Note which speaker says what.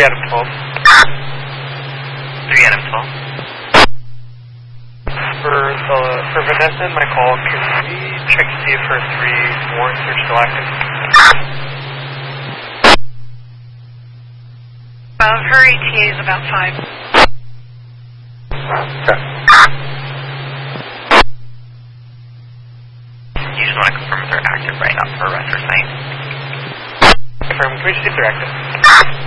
Speaker 1: 3 out of 12.
Speaker 2: 3 out of 12.
Speaker 1: For Vanessa and my call, can we check to see if her 3 warrants are still active?
Speaker 3: Her ETA is about 5.
Speaker 1: Okay.
Speaker 2: You just want to confirm if they're active, right? Not for arrest or sign.
Speaker 1: Confirm. Can we just see if they're active?